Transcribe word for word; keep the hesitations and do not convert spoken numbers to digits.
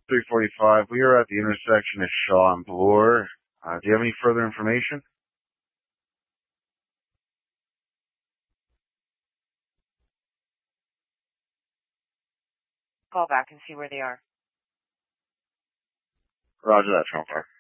three forty-five. We are at the intersection of Shaw and Bloor. Uh, do you have any further information? Call back and see where they are. Roger that, Trump.